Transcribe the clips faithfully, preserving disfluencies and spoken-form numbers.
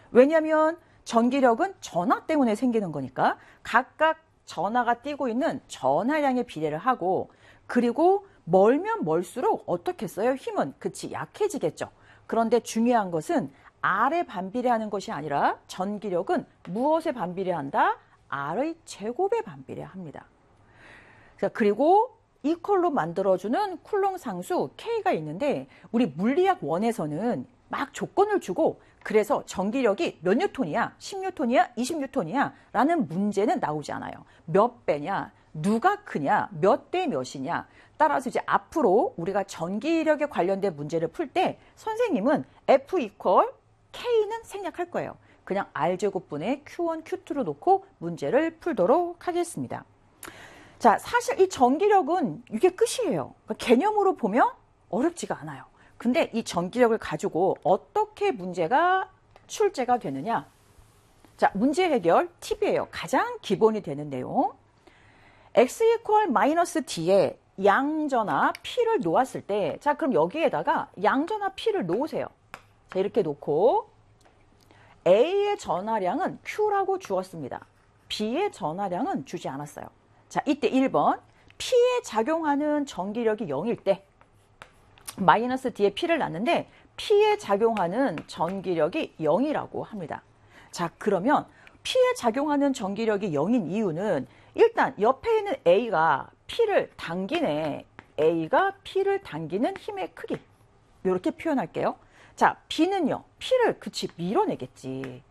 왜냐하면 전기력은 전하 때문에 생기는 거니까 각각 전하가 띄고 있는 전하량의 비례를 하고, 그리고 멀면 멀수록 어떻게 써요? 힘은 그치 약해지겠죠. 그런데 중요한 것은 R에 반비례하는 것이 아니라 전기력은 무엇에 반비례한다? R의 제곱에 반비례합니다. 그리고 이퀄로 만들어주는 쿨롱 상수 K가 있는데, 우리 물리학 원에서는 막 조건을 주고 그래서 전기력이 몇 뉴턴이야, 십 뉴턴이야, 이십 뉴턴이야 라는 문제는 나오지 않아요. 몇 배냐, 누가 크냐, 몇 대 몇이냐. 따라서 이제 앞으로 우리가 전기력에 관련된 문제를 풀 때 선생님은 F 이퀄 K는 생략할 거예요. 그냥 R제곱분의 큐 원, 큐 투로 놓고 문제를 풀도록 하겠습니다. 자, 사실 이 전기력은 이게 끝이에요. 그러니까 개념으로 보면 어렵지가 않아요. 근데 이 전기력을 가지고 어떻게 문제가 출제가 되느냐. 자, 문제 해결 팁이에요. 가장 기본이 되는 내용. X 이퀄 마이너스 D에 양전하 P를 놓았을 때, 자, 그럼 여기에다가 양전하 P를 놓으세요. 자, 이렇게 놓고 A의 전하량은 Q라고 주었습니다. B의 전하량은 주지 않았어요. 자, 이때 일 번 P에 작용하는 전기력이 영일 때 마이너스 D에 P를 놨는데 P에 작용하는 전기력이 영이라고 합니다. 자, 그러면 P에 작용하는 전기력이 영인 이유는 일단 옆에 있는 A가 P를 당기네. A가 P를 당기는 힘의 크기. 이렇게 표현할게요. 자, B는요. P를 그치 밀어내겠지.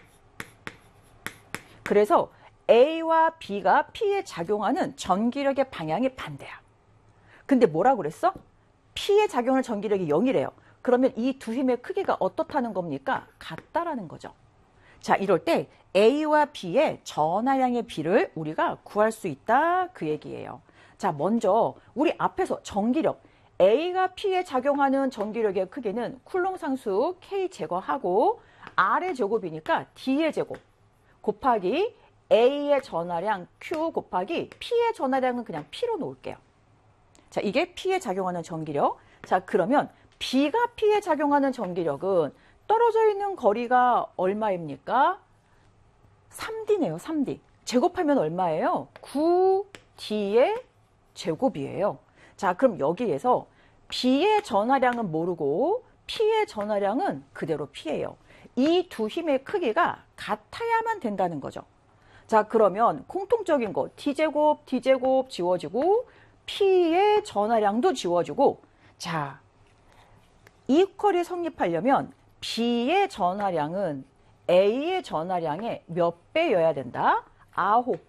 그래서 A와 B가 P에 작용하는 전기력의 방향이 반대야. 근데 뭐라고 그랬어? P에 작용하는 전기력이 영이래요. 그러면 이 두 힘의 크기가 어떻다는 겁니까? 같다라는 거죠. 자, 이럴 때 A와 B의 전하량의 비를 우리가 구할 수 있다 그 얘기예요. 자, 먼저 우리 앞에서 전기력 A가 P에 작용하는 전기력의 크기는 쿨롱 상수 K 제거하고 R의 제곱이니까 D의 제곱 곱하기 A의 전하량 Q 곱하기 P의 전하량은 그냥 P로 놓을게요. 자, 이게 P에 작용하는 전기력. 자, 그러면 B가 P에 작용하는 전기력은 떨어져 있는 거리가 얼마입니까? 삼 디네요. 삼 디. 제곱하면 얼마예요? 구 디의 제곱이에요. 자, 그럼 여기에서 B의 전하량은 모르고 P의 전하량은 그대로 P예요. 이 두 힘의 크기가 같아야만 된다는 거죠. 자, 그러면 공통적인 거 D제곱, D제곱 지워지고 P의 전하량도 지워지고, 자, 이퀄이 성립하려면 B의 전하량은 A의 전하량의 몇 배여야 된다? 아홉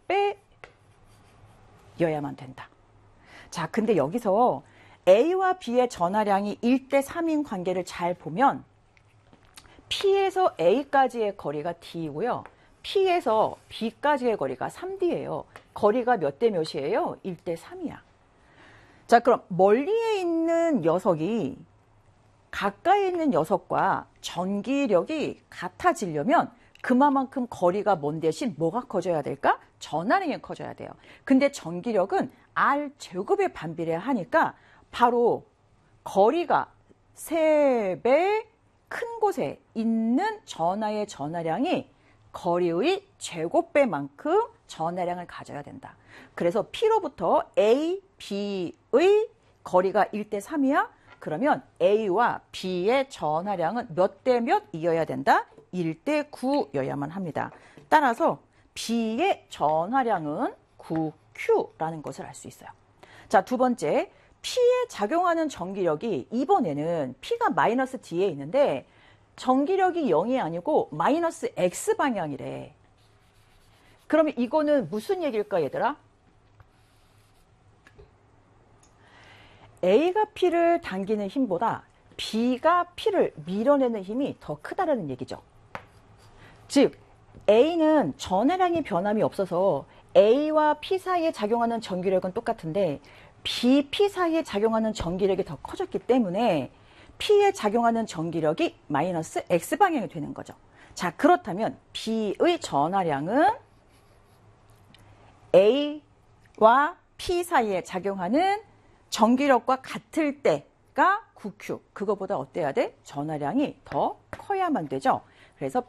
배여야만 된다. 자, 근데 여기서 A와 B의 전하량이 일 대 삼인 관계를 잘 보면 P에서 A까지의 거리가 D이고요. P에서 B까지의 거리가 삼 디예요. 거리가 몇 대 몇이에요? 일 대 삼이야. 자, 그럼 멀리에 있는 녀석이 가까이 있는 녀석과 전기력이 같아지려면 그만큼 거리가 먼 대신 뭐가 커져야 될까? 전하량이 커져야 돼요. 근데 전기력은 R 제곱에 반비례하니까 바로 거리가 세 배 큰 곳에 있는 전하의 전하량이 거리의 제곱배만큼 전하량을 가져야 된다. 그래서 P로부터 A, B의 거리가 일 대 삼이야. 그러면 A와 B의 전하량은 몇 대 몇이어야 된다? 일 대 구여야만 합니다. 따라서 B의 전하량은 구 큐라는 것을 알 수 있어요. 자, 두 번째, P에 작용하는 전기력이 이번에는 P가 마이너스 D에 있는데 전기력이 영이 아니고 마이너스 X 방향이래. 그러면 이거는 무슨 얘기일까, 얘들아? A가 P를 당기는 힘보다 B가 P를 밀어내는 힘이 더 크다는 얘기죠. 즉, A는 전하량의 변함이 없어서 A와 P 사이에 작용하는 전기력은 똑같은데 B, P 사이에 작용하는 전기력이 더 커졌기 때문에 P에 작용하는 전기력이 마이너스 X 방향이 되는 거죠. 자, 그렇다면 B의 전하량은 A와 P 사이에 작용하는 전기력과 같을 때가 구 큐. 그거보다 어때야 돼? 전하량이 더 커야만 되죠. 그래서